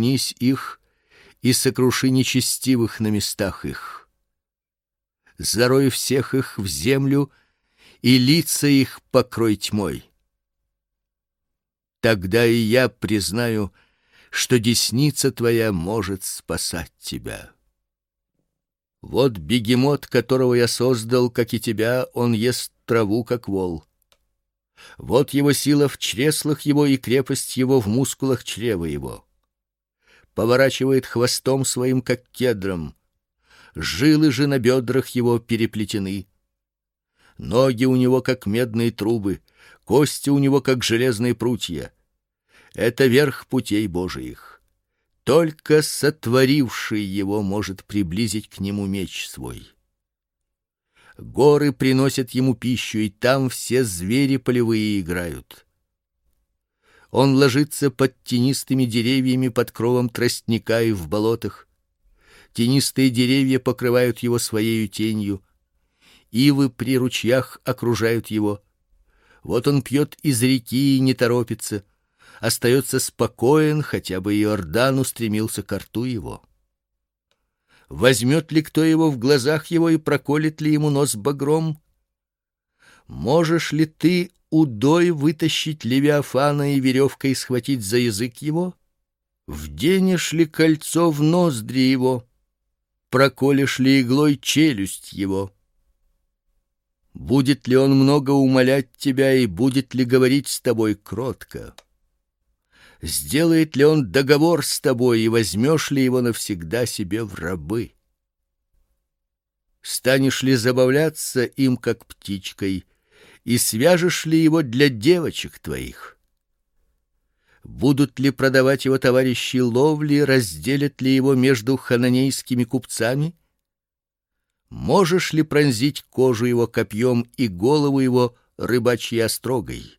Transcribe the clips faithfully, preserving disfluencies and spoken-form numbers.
коснись их и сокруши нечестивых на местах их. Зарой всех их в землю, и лица их покрой тьмой. Тогда и я признаю, что десница твоя может спасать тебя. Вот бегемот, которого я создал, как и тебя, он ест траву, как вол. Вот его сила в чреслах его и крепость его в мускулах чрева его. Поворачивает хвостом своим, как кедром. Жилы же на бедрах его переплетены. Ноги у него, как медные трубы, кости у него, как железные прутья. Это верх путей Божиих. Только сотворивший его может приблизить к нему меч свой. Горы приносят ему пищу, и там все звери полевые играют. Он ложится под тенистыми деревьями, под кровом тростника и в болотах. Тенистые деревья покрывают его своею тенью, ивы при ручьях окружают его. Вот он пьет из реки и не торопится, остается спокоен, хотя бы Иордан устремился к рту его. Возьмет ли кто его в глазах его и проколет ли ему нос багром? Можешь ли ты удой вытащить левиафана и веревкой схватить за язык его? Вденешь ли кольцо в ноздри его? Проколешь ли иглой челюсть его? Будет ли он много умолять тебя и будет ли говорить с тобой кротко? Сделает ли он договор с тобой и возьмешь ли его навсегда себе в рабы? Станешь ли забавляться им, как птичкой, и свяжешь ли его для девочек твоих? Будут ли продавать его товарищи ловли, разделят ли его между хананейскими купцами? Можешь ли пронзить кожу его копьем и голову его рыбачьей острогой?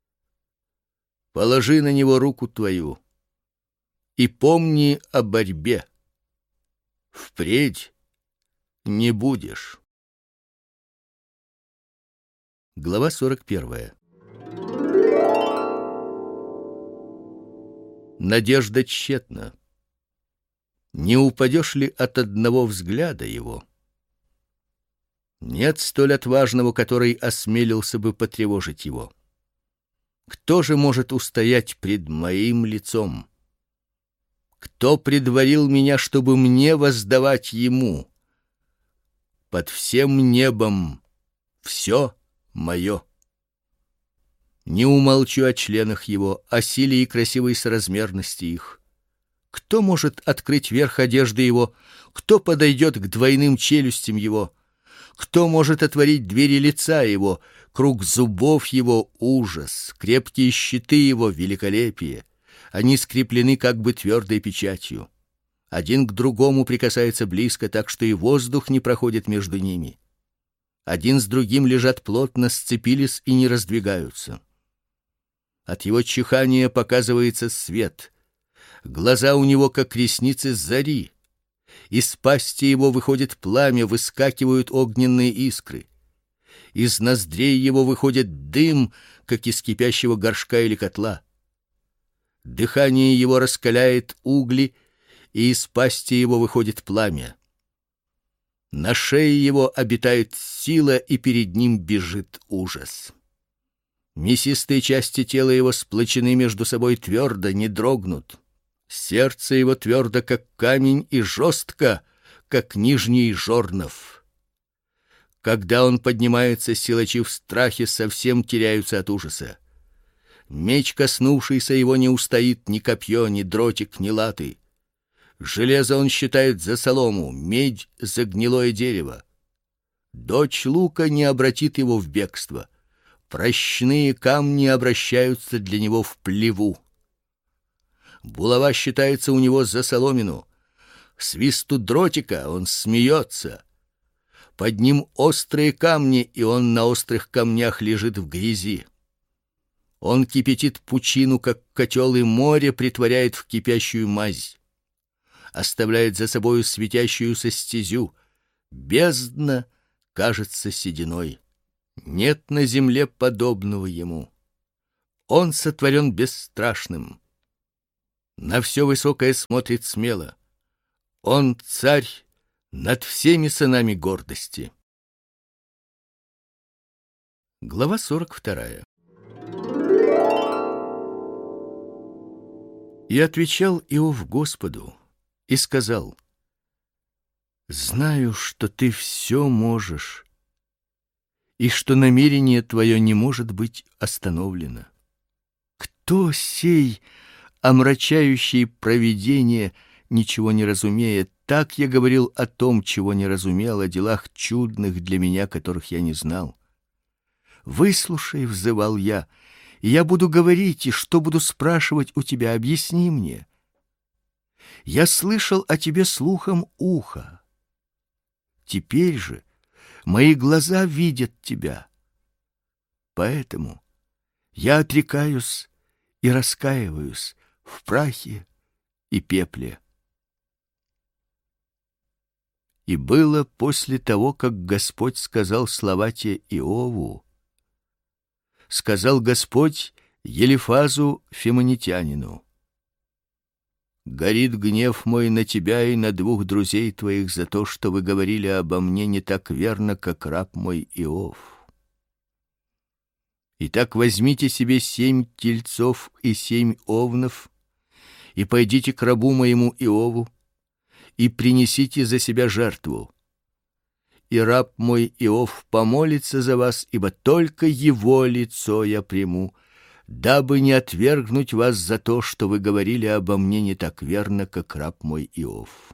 Положи на него руку твою и помни о борьбе. Впредь не будешь. Глава сорок первая. Надежда тщетна. Не упадешь ли от одного взгляда его? Нет столь отважного, который осмелился бы потревожить его. Кто же может устоять пред моим лицом? Кто предварил меня, чтобы мне воздавать ему? Под всем небом все мое. Не умолчу о членах его, о силе и красивой соразмерности их. Кто может открыть верх одежды его? Кто подойдет к двойным челюстям его? Кто может отворить двери лица его? Круг зубов его ужас, крепкие щиты его великолепие. Они скреплены как бы твердой печатью. Один к другому прикасается близко, так что и воздух не проходит между ними. Один с другим лежат плотно, сцепились и не раздвигаются. От его чихания показывается свет. Глаза у него как ресницы зари. Из пасти его выходит пламя, выскакивают огненные искры. Из ноздрей его выходит дым, как из кипящего горшка или котла. Дыхание его раскаляет угли, и из пасти его выходит пламя. На шее его обитает сила, и перед ним бежит ужас. Мясистые части тела его сплочены между собой твердо, не дрогнут. Сердце его твердо, как камень, и жестко, как нижний жорнов. Когда он поднимается, силачи в страхе совсем теряются от ужаса. Меч, коснувшийся его, не устоит ни копье, ни дротик, ни латы. Железо он считает за солому, медь за гнилое дерево. Дочь лука не обратит его в бегство. Прощные камни обращаются для него в плеву. Булава считается у него за соломину. Свисту дротика он смеется. Под ним острые камни, и он на острых камнях лежит в грязи. Он кипятит пучину, как котел, и море притворяет в кипящую мазь. Оставляет за собою светящуюся стезю. Бездна кажется сединой. Нет на земле подобного ему. Он сотворен бесстрашным. на все высокое смотрит смело. Он царь над всеми сынами гордости. Глава сорок вторая. И отвечал Иов Господу и сказал: знаю, что ты все можешь, и что намерение твое не может быть остановлено. Кто сей, омрачающий провидение, ничего не разумеет? Так я говорил о том, чего не разумел, о делах чудных для меня, которых я не знал. Выслушай, взывал я, и я буду говорить, и что буду спрашивать у тебя, объясни мне. Я слышал о тебе слухом уха. Теперь же мои глаза видят тебя. Поэтому я отрекаюсь и раскаиваюсь в прахе и пепле. И было после того, как Господь сказал слова те Иову, сказал Господь Елифазу Фимонитянину: горит гнев мой на тебя и на двух друзей твоих за то, что вы говорили обо мне не так верно, как раб мой Иов. Итак, возьмите себе семь тельцов и семь овнов, и пойдите к рабу моему Иову, и принесите за себя жертву. И раб мой Иов помолится за вас, ибо только его лицо я приму, дабы не отвергнуть вас за то, что вы говорили обо мне не так верно, как раб мой Иов.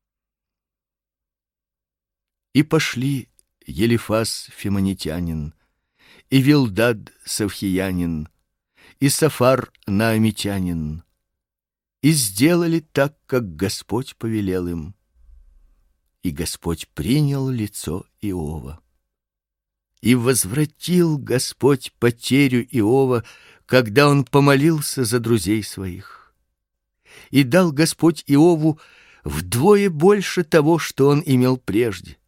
И пошли Елифаз Фимонитянин, и Вилдад Савхиянин, и Сафар Наамитянин, и сделали так, как Господь повелел им. И Господь принял лицо Иова. И возвратил Господь потерю Иова, когда он помолился за друзей своих. И дал Господь Иову вдвое больше того, что он имел прежде.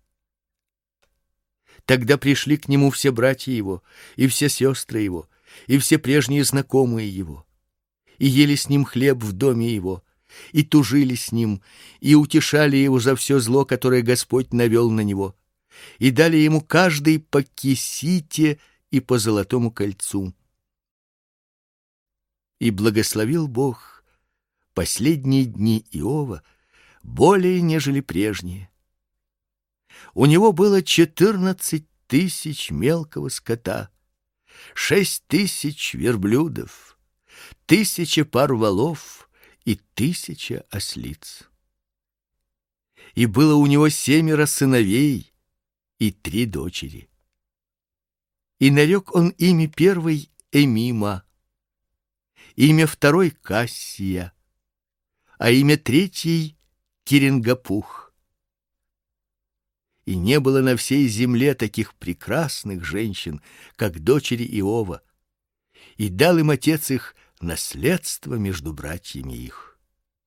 Тогда пришли к нему все братья его, и все сестры его, и все прежние знакомые его, и ели с ним хлеб в доме его, и тужили с ним, и утешали его за все зло, которое Господь навел на него, и дали ему каждый по кисите и по золотому кольцу. И благословил Бог последние дни Иова более, нежели прежние. У него было четырнадцать тысяч мелкого скота, шесть тысяч верблюдов, тысяча пар волов и тысяча ослиц. И было у него семеро сыновей и три дочери. И нарек он имя первой Эмима, имя второй Кассия, а имя третьей Кирингапух. И не было на всей земле таких прекрасных женщин, как дочери Иова, и дал им отец их наследство между братьями их.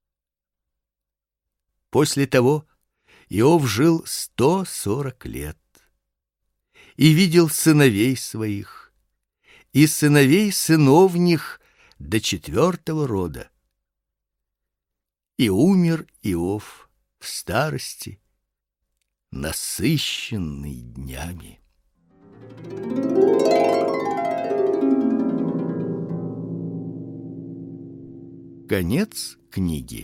После того Иов жил сто сорок лет и видел сыновей своих и сыновей сыновних до четвертого рода. И умер Иов в старости, насыщенный днями. Конец книги.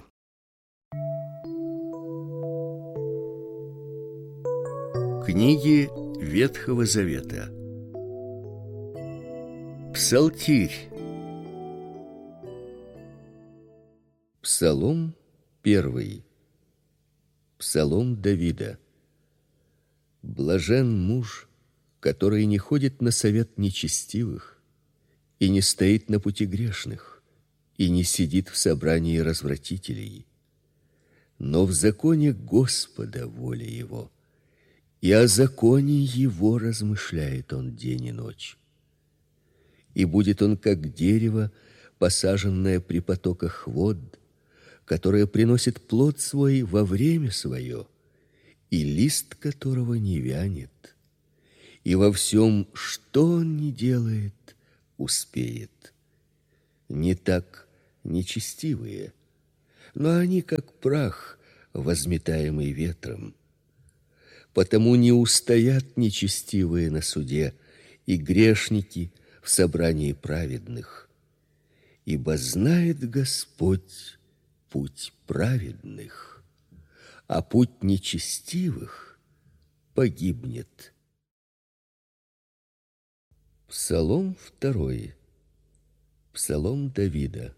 Книги Ветхого Завета. Псалтирь. Псалом первый. Псалом Давида. Блажен муж, который не ходит на совет нечестивых и не стоит на пути грешных, и не сидит в собрании развратителей, но в законе Господа воля его, и о законе его размышляет он день и ночь. И будет он как дерево, посаженное при потоках вод, которое приносит плод свой во время свое, и лист которого не вянет, и во всем, что он ни делает, успеет. Не так нечестивые, но они как прах, возметаемый ветром. Потому не устоят нечестивые на суде, и грешники в собрании праведных. Ибо знает Господь путь праведных, а путь нечестивых погибнет. Псалом второй. Псалом Давида.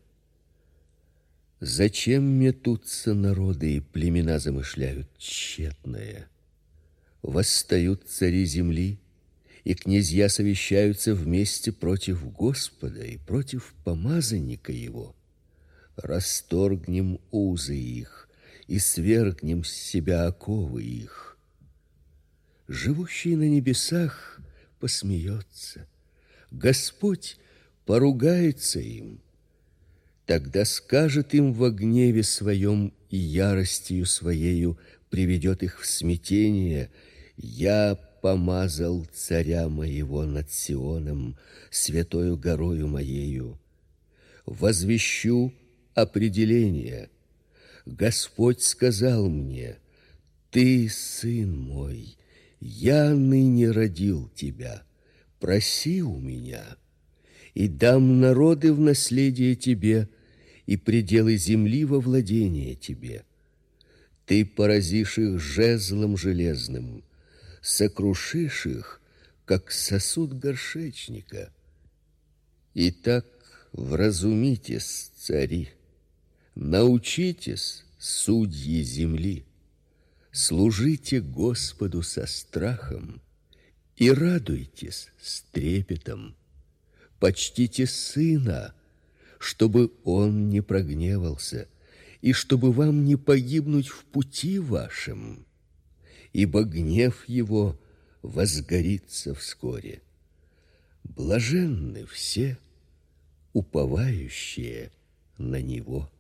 Зачем метутся народы и племена замышляют тщетное? Восстают цари земли, и князья совещаются вместе против Господа и против помазанника его. Расторгнем узы их и свергнем с себя оковы их. Живущий на небесах посмеется, Господь поругается им. Тогда скажет им во гневе своем и яростью своею приведет их в смятение: я помазал царя моего над Сионом, святою горою моею. Возвещу определение. Господь сказал мне: ты сын мой, я ныне родил тебя. Проси у меня, и дам народы в наследие тебе, и пределы земли во владение тебе. Ты поразишь их жезлом железным, сокрушишь их, как сосуд горшечника. Итак, вразумитесь, цари, научитесь, судьи земли, служите Господу со страхом и радуйтесь с трепетом. Почтите сына, чтобы он не прогневался, и чтобы вам не погибнуть в пути вашем, ибо гнев его возгорится вскоре. Блаженны все, уповающие на него.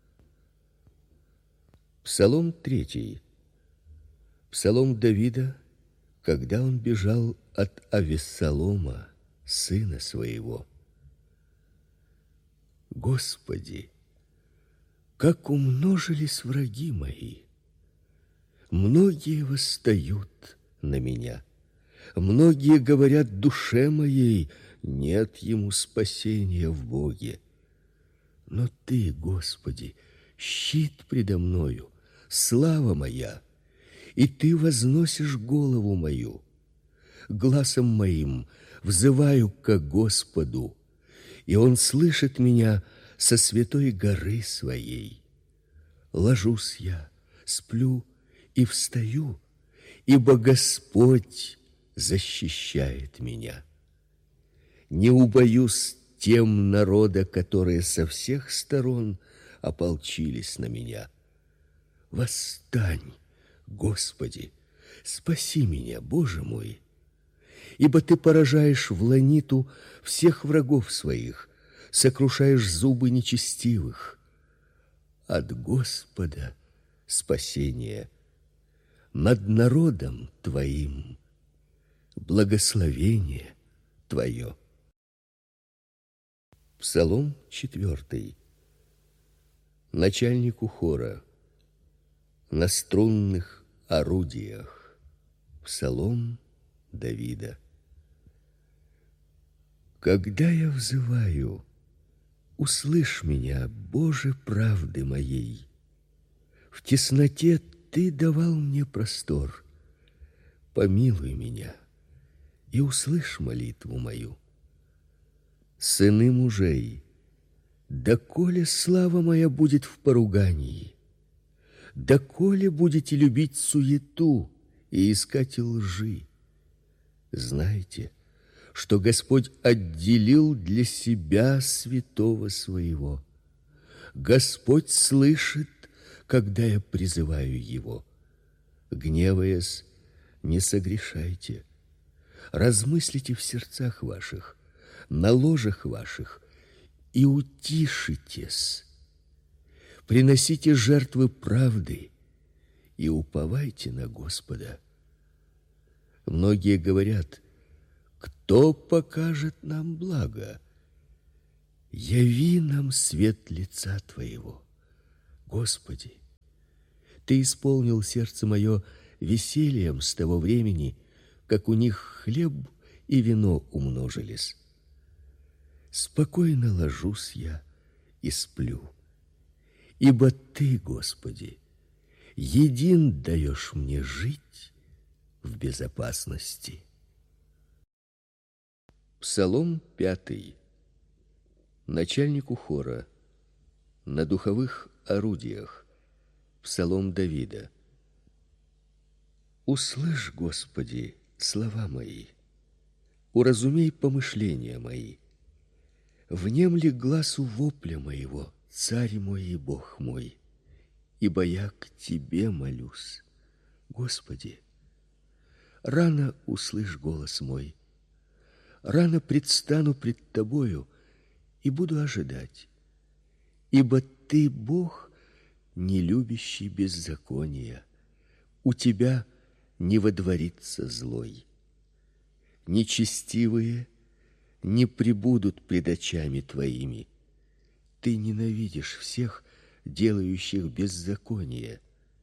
Псалом третий. Псалом Давида, когда он бежал от Авессалома, сына своего. Господи, как умножились враги мои! Многие восстают на меня. Многие говорят душе моей: нет ему спасения в Боге. Но ты, Господи, щит предо мною, слава моя, и ты возносишь голову мою. Гласом моим взываю ко Господу, и он слышит меня со святой горы своей. Ложусь я, сплю и встаю, ибо Господь защищает меня. Не убоюсь тем народа, которые со всех сторон ополчились на меня. Восстань, Господи, спаси меня, Боже мой, ибо ты поражаешь в ланиту всех врагов своих, сокрушаешь зубы нечестивых. От Господа спасение, над народом твоим благословение твое. Псалом четвертый. Начальнику хора на струнных орудиях. Псалом Давида. Когда я взываю, услышь меня, Боже правды моей. В тесноте ты давал мне простор. Помилуй меня и услышь молитву мою. Сыны мужей, доколе слава моя будет в поругании? Доколе будете любить суету и искать лжи? Знайте, что Господь отделил для себя святого своего. Господь слышит, когда я призываю его. Гневаясь, не согрешайте. Размыслите в сердцах ваших, на ложах ваших, и утишитесь. Приносите жертвы правды и уповайте на Господа. Многие говорят: кто покажет нам благо? Яви нам свет лица твоего. Господи, Ты исполнил сердце мое весельем с того времени, как у них хлеб и вино умножились. Спокойно ложусь я и сплю, ибо Ты, Господи, един даешь мне жить в безопасности. Псалом пятый. Начальнику хора. На духовых орудиях. Псалом Давида. Услышь, Господи, слова мои, уразумей помышления мои. Внемли гласу вопля моего, Царь мой и Бог мой, ибо я к Тебе молюсь. Господи, рано услышь голос мой, рано предстану пред Тобою и буду ожидать, ибо Ты, Бог, не любящий беззакония, у Тебя не водворится злой. Нечестивые не пребудут пред очами Твоими. Ты ненавидишь всех, делающих беззаконие.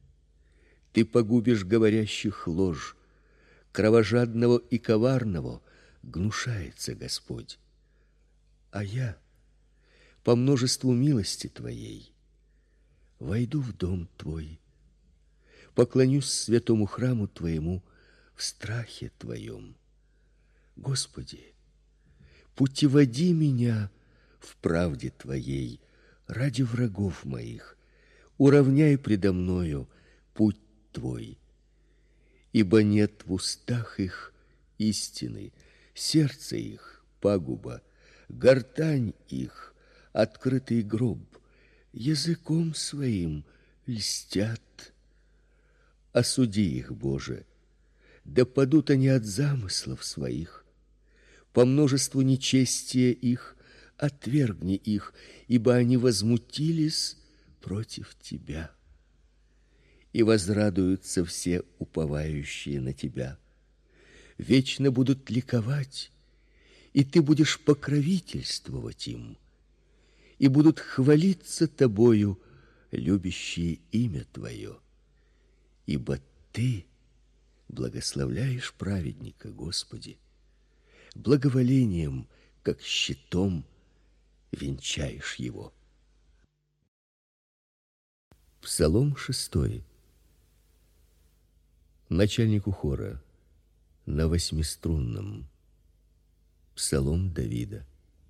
Ты погубишь говорящих ложь, кровожадного и коварного гнушается Господь. А я, по множеству милости Твоей, войду в дом Твой, поклонюсь святому храму Твоему в страхе Твоем. Господи, путеводи меня в правде Твоей ради врагов моих, уравняй предо мною путь Твой, ибо нет в устах их истины, сердце их пагуба, гортань их открытый гроб, языком своим льстят. Осуди их, Боже, да падут они от замыслов своих. По множеству нечестия их отвергни их, ибо они возмутились против Тебя. И возрадуются все уповающие на Тебя. Вечно будут ликовать, и Ты будешь покровительствовать им, и будут хвалиться Тобою, любящие имя Твое. Ибо Ты благословляешь праведника, Господи, благоволением, как щитом, венчаешь его. Псалом шестой. Начальнику хора. На восьмиструнном. Псалом Давида.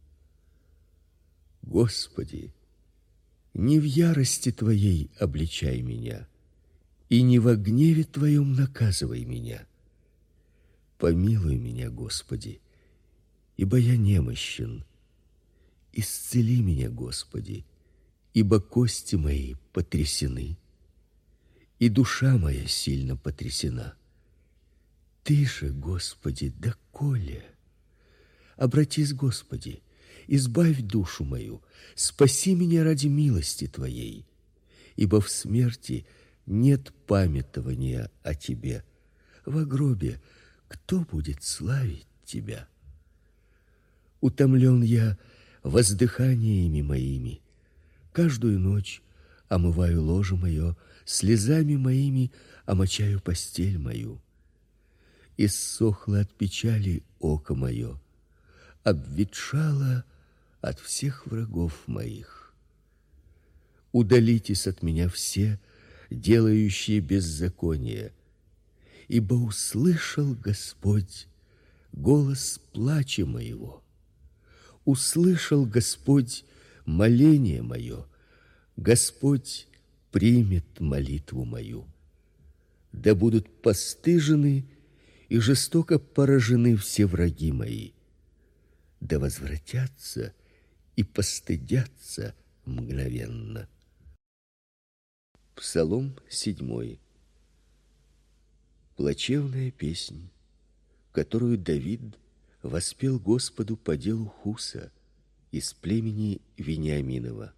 Господи, не в ярости Твоей обличай меня, и не во гневе Твоем наказывай меня. Помилуй меня, Господи, ибо я немощен. Исцели меня, Господи, ибо кости мои потрясены, и душа моя сильно потрясена. Ты же, Господи, доколе? Обратись, Господи, избавь душу мою, спаси меня ради милости Твоей, ибо в смерти нет памятования о Тебе. Во гробе кто будет славить Тебя? Утомлен я воздыханиями моими. Каждую ночь омываю ложе мое, слезами моими омочаю постель мою. Иссохло от печали око мое, обветшало от всех врагов моих. Удалитесь от меня все, делающие беззаконие, ибо услышал Господь голос плача моего. Услышал Господь моление мое, Господь примет молитву мою. Да будут постыжены и жестоко поражены все враги мои, да возвратятся и постыдятся мгновенно. Псалом седьмой. Плачевная песнь, которую Давид воспел Господу по делу Хуса из племени Вениаминова.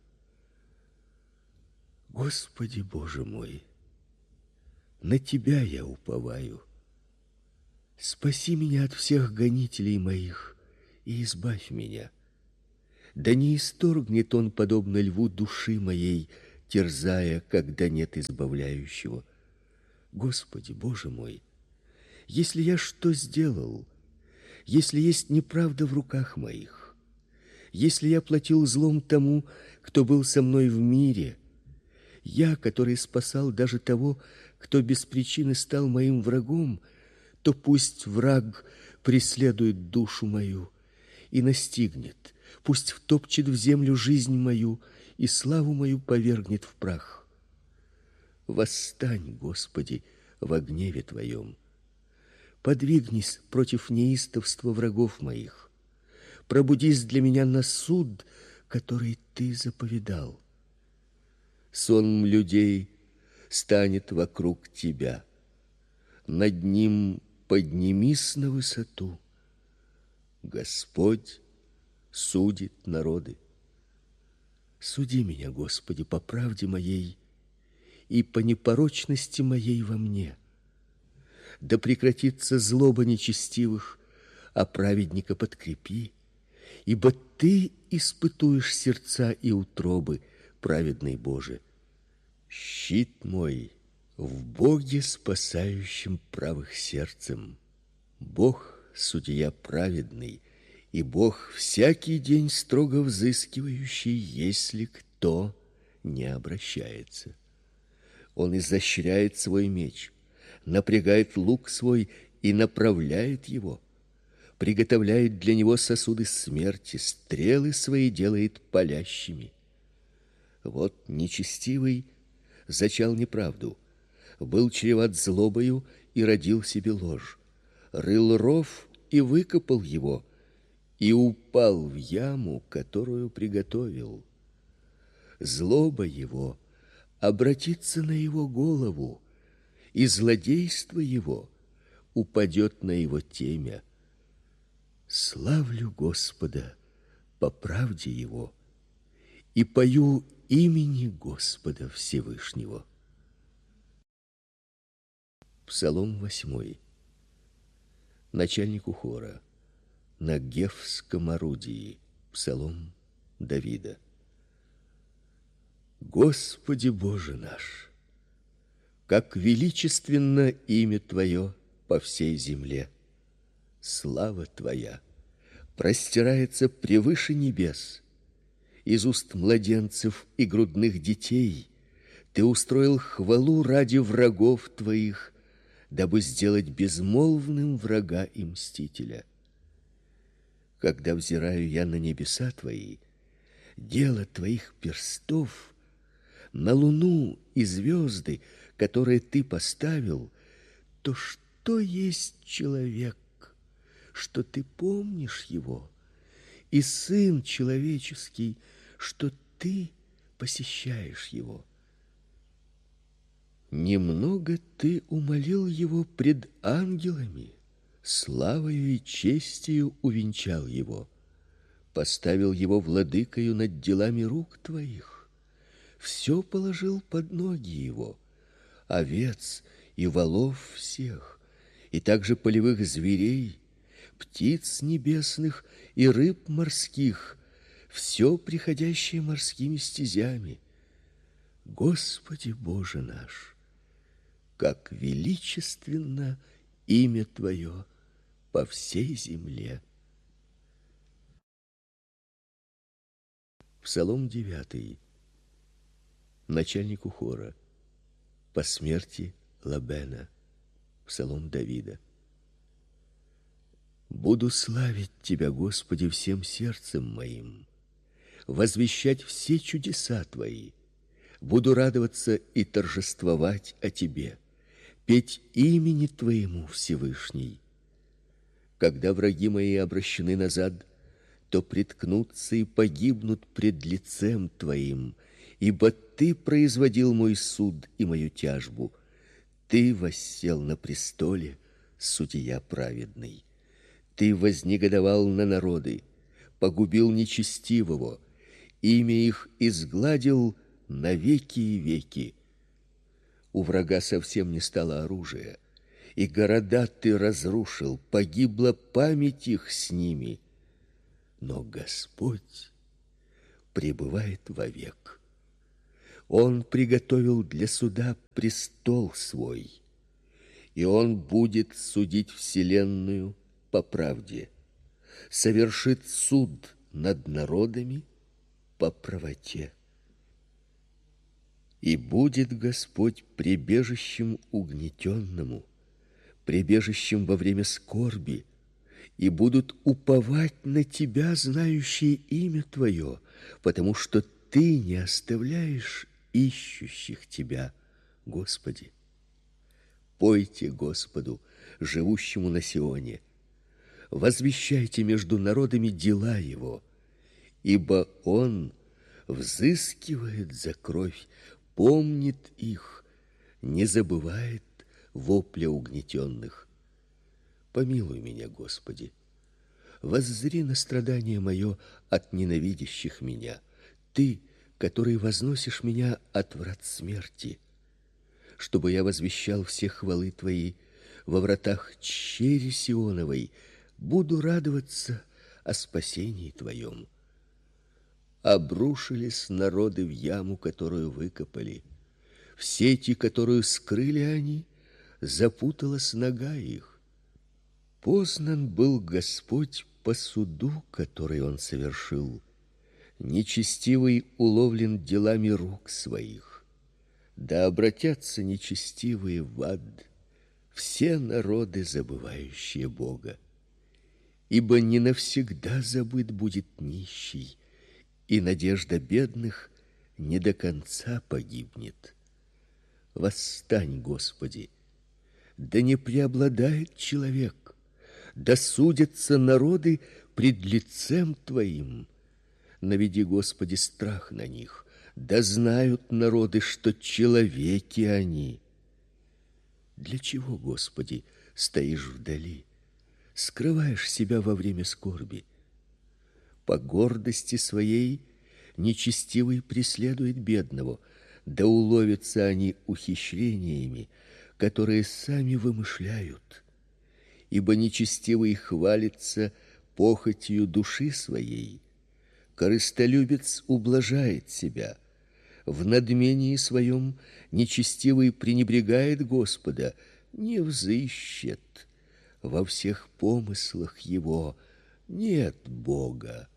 Господи Боже мой, на Тебя я уповаю. Спаси меня от всех гонителей моих и избавь меня. Да не исторгнет он, подобно льву, души моей, терзая, когда нет избавляющего. Господи, Боже мой, если я что сделал, если есть неправда в руках моих, если я платил злом тому, кто был со мной в мире, я, который спасал даже того, кто без причины стал моим врагом, то пусть враг преследует душу мою и настигнет, пусть втопчет в землю жизнь мою и славу мою повергнет в прах. Восстань, Господи, во гневе Твоем. Подвигнись против неистовства врагов моих. Пробудись для меня на суд, который Ты заповедал. Сон людей станет вокруг Тебя. Над ним поднимись на высоту. Господь судит народы. Суди меня, Господи, по правде моей и по непорочности моей во мне. Да прекратится злоба нечестивых, а праведника подкрепи, ибо Ты испытуешь сердца и утробы, праведный Боже. Щит мой в Боге, спасающем правых сердцем. Бог судья праведный, и Бог всякий день строго взыскивающий, если кто не обращается. Он изощряет свой меч, напрягает лук свой и направляет его, приготовляет для него сосуды смерти, стрелы свои делает палящими. Вот нечестивый зачал неправду, был чреват злобою и родил себе ложь, рыл ров и выкопал его, и упал в яму, которую приготовил. Злоба его обратится на его голову, и злодейство его упадет на его темя. Славлю Господа по правде его и пою имени Господа Всевышнего. Псалом восьмой. Начальнику хора на гефском орудии. Псалом Давида. Господи Боже наш, как величественно имя Твое по всей земле. Слава Твоя простирается превыше небес. Из уст младенцев и грудных детей Ты устроил хвалу ради врагов Твоих, дабы сделать безмолвным врага и мстителя. Когда взираю я на небеса Твои, дело Твоих перстов, на луну и звезды, которые Ты поставил, то что есть человек, что Ты помнишь его, и сын человеческий, что Ты посещаешь его? Немного Ты умолил его пред ангелами, славою и честью увенчал его, поставил его владыкою над делами рук Твоих, все положил под ноги его, овец и волов всех, и также полевых зверей, птиц небесных и рыб морских, все приходящее морскими стезями. Господи Боже наш, как величественно имя Твое по всей земле. Псалом девятый. Начальнику хора по смерти Лабена. Псалом Давида. Буду славить Тебя, Господи, всем сердцем моим, возвещать все чудеса Твои. Буду радоваться и торжествовать о Тебе, петь имени Твоему, Всевышний. Когда враги мои обращены назад, то приткнутся и погибнут пред лицем Твоим, ибо Ты производил мой суд и мою тяжбу. Ты воссел на престоле, судья праведный. Ты вознегодовал на народы, погубил нечестивого, имя их изгладил на веки и веки. У врага совсем не стало оружия, и города Ты разрушил, погибла память их с ними. Но Господь пребывает вовек. Он приготовил для суда престол свой, и он будет судить вселенную по правде, совершит суд над народами по правоте. И будет Господь прибежищем угнетенному, прибежищем во время скорби, и будут уповать на Тебя, знающие имя Твое, потому что Ты не оставляешь ищущих Тебя, Господи. Пойте Господу, живущему на Сионе, возвещайте между народами дела Его, ибо Он взыскивает за кровь, помнит их, не забывает вопля угнетенных. Помилуй меня, Господи, воззри на страдание мое от ненавидящих меня, Ты, который возносишь меня от врат смерти, чтобы я возвещал все хвалы Твои во вратах чери Сионовой, буду радоваться о спасении Твоем. Обрушились народы в яму, которую выкопали, в сети, которую скрыли они, запуталась нога их. Познан был Господь по суду, который Он совершил, нечестивый уловлен делами рук своих. Да обратятся нечестивые в ад, все народы, забывающие Бога. Ибо не навсегда забыт будет нищий, и надежда бедных не до конца погибнет. Восстань, Господи, да не преобладает человек, да судятся народы пред лицем Твоим. Наведи, Господи, страх на них, да знают народы, что человеки они. Для чего, Господи, стоишь вдали, скрываешь себя во время скорби? По гордости своей нечестивый преследует бедного, да уловятся они ухищрениями, которые сами вымышляют. Ибо нечестивый хвалится похотью души своей, корыстолюбец ублажает себя. В надмении своем нечестивый пренебрегает Господа, не взыщет. Во всех помыслах его нет Бога.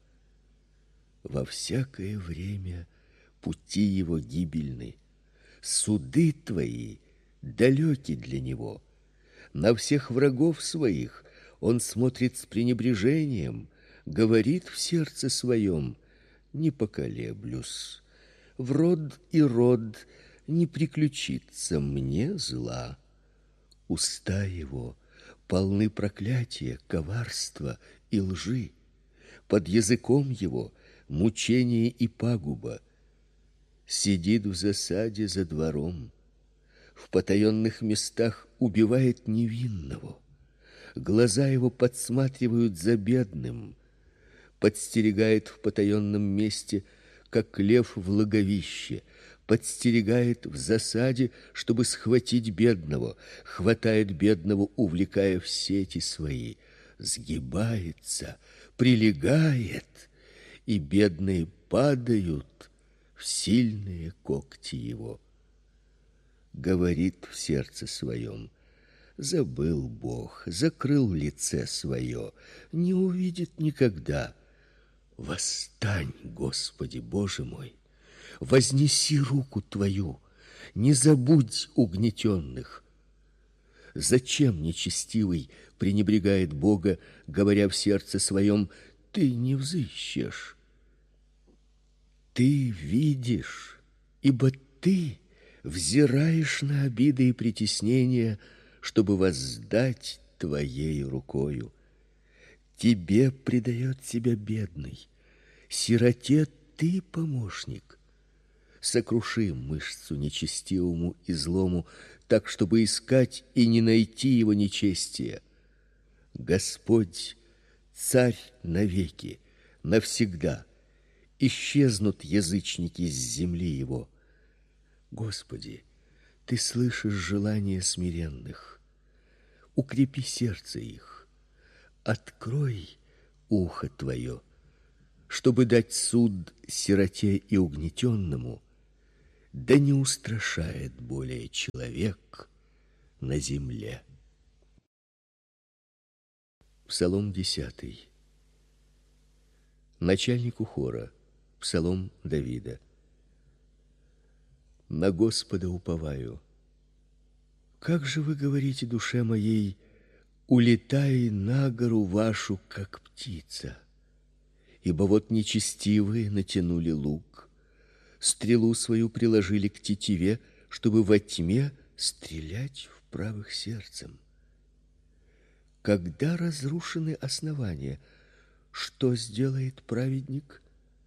Во всякое время пути его гибельны, суды Твои далеки для него. На всех врагов своих он смотрит с пренебрежением, говорит в сердце своем: не поколеблюсь, в род и род не приключится мне зла. Уста его полны проклятия, коварства и лжи. Под языком его мучение и пагуба. Сидит в засаде за двором, в потаенных местах убивает невинного. Глаза его подсматривают за бедным, подстерегает в потаенном месте, как лев в логовище, подстерегает в засаде, чтобы схватить бедного, хватает бедного, увлекая в сети свои, сгибается, прилегает, и бедные падают в сильные когти его. Говорит в сердце своем: забыл Бог, закрыл лице свое, не увидит никогда. Восстань, Господи, Боже мой, вознеси руку Твою, не забудь угнетенных. Зачем нечестивый пренебрегает Бога, говоря в сердце своем: ты не взыщешь? Ты видишь, ибо ты взираешь на обиды и притеснения, чтобы воздать Твоей рукою. Тебе предает себя бедный, сироте Ты помощник. Сокруши мышцу нечестивому и злому, так, чтобы искать и не найти его нечестия. Господь, Царь навеки, навсегда. Исчезнут язычники с земли его. Господи, Ты слышишь желания смиренных. Укрепи сердце их. Открой ухо Твое, чтобы дать суд сироте и угнетенному, да не устрашает более человек на земле. Псалом десятый. Начальнику хора. Псалом Давида. На Господа уповаю. Как же вы говорите душе моей: улетай на гору вашу, как птица? Ибо вот нечестивые натянули лук, стрелу свою приложили к тетиве, чтобы во тьме стрелять в правых сердцем. Когда разрушены основания, что сделает праведник?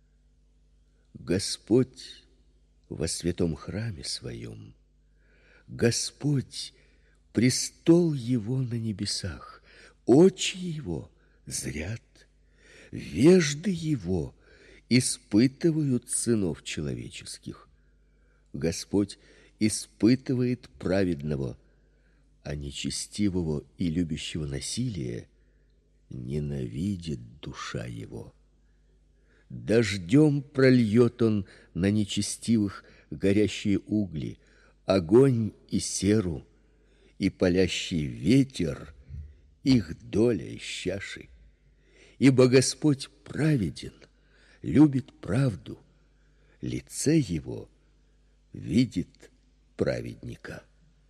Господь во святом храме своем, Господь престол его на небесах, очи его зрят, вежды его испытывают сынов человеческих. Господь испытывает праведного, а нечестивого и любящего насилие ненавидит душа его. Дождем прольет он на нечестивых горящие угли, огонь и серу, и палящий ветер их доля из чаши. Ибо Господь праведен, любит правду, лице его видит праведника.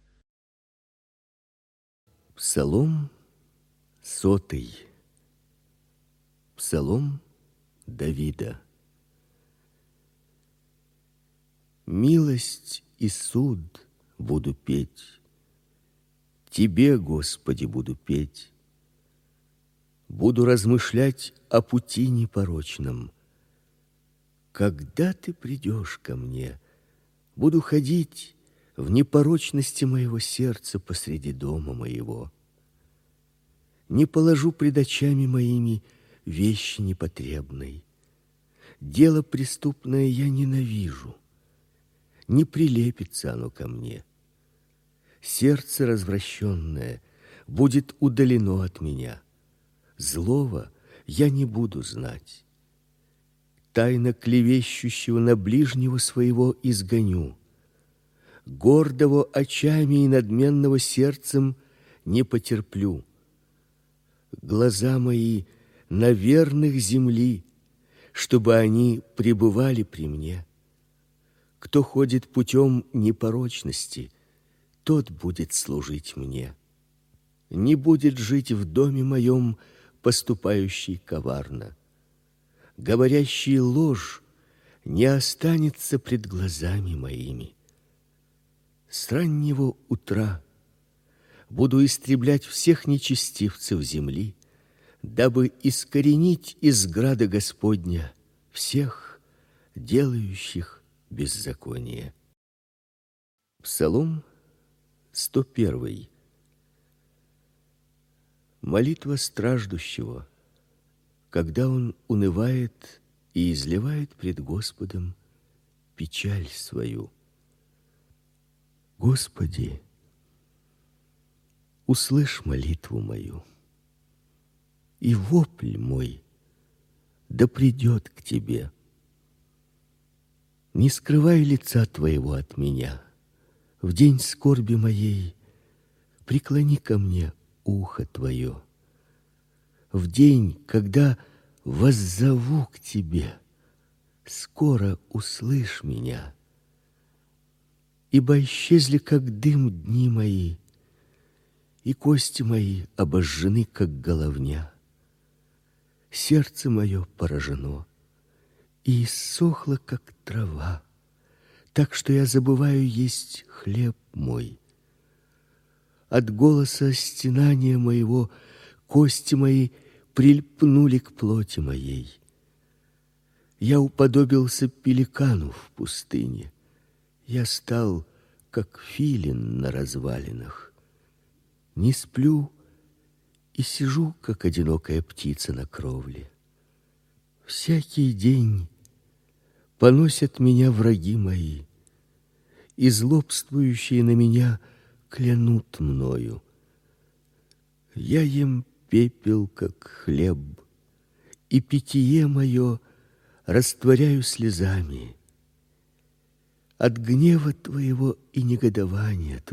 Псалом сотый. Псалом Давида. Милость и суд буду петь, Тебе, Господи, буду петь. Буду размышлять о пути непорочном. Когда Ты придешь ко мне, буду ходить в непорочности моего сердца посреди дома моего. Не положу пред очами моими вещи непотребной. Дело преступное я ненавижу. Не прилепится оно ко мне. Сердце развращенное будет удалено от меня. Злого я не буду знать. Тайно клевещущего на ближнего своего изгоню. Гордого очами и надменного сердцем не потерплю. Глаза мои на верных земли, чтобы они пребывали при мне. Кто ходит путем непорочности, тот будет служить мне. Не будет жить в доме моем поступающий коварно. Говорящий ложь не останется пред глазами моими. С раннего утра буду истреблять всех нечестивцев земли, дабы искоренить из града Господня всех, делающих беззаконие. Псалом сто первый. Молитва страждущего, когда он унывает и изливает пред Господом печаль свою. Господи, услышь молитву мою, и вопль мой да придет к Тебе. Не скрывай лица Твоего от меня. В день скорби моей преклони ко мне ухо Твое. В день, когда воззову к Тебе, скоро услышь меня. Ибо исчезли, как дым, дни мои, и кости мои обожжены, как головня. Сердце мое поражено и иссохло, как трава, так что я забываю есть хлеб мой. От голоса стенания моего кости мои прильпнули к плоти моей. Я уподобился пеликану в пустыне. Я стал, как филин на развалинах. Не сплю и сижу, как одинокая птица на кровле. Всякий день поносят меня враги мои, и злобствующие на меня клянут мною. Я ем пепел, как хлеб, и питье мое растворяю слезами. от гнева твоего и негодования